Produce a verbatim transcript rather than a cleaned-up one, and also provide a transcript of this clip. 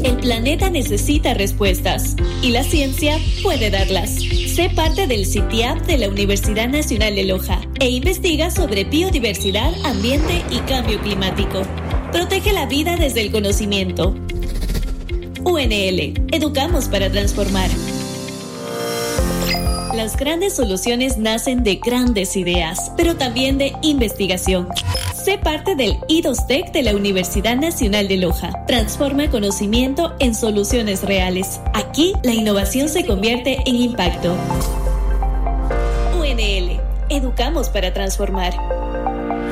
El planeta necesita respuestas y la ciencia puede darlas. Sé parte del C I T I A P de la Universidad Nacional de Loja e investiga sobre biodiversidad, ambiente y cambio climático. Protege la vida desde el conocimiento. U N L, educamos para transformar. Las grandes soluciones nacen de grandes ideas, pero también de investigación. Sé parte del I dos T E C de la Universidad Nacional de Loja. Transforma conocimiento en soluciones reales. Aquí, la innovación se convierte en impacto. U N L, educamos para transformar.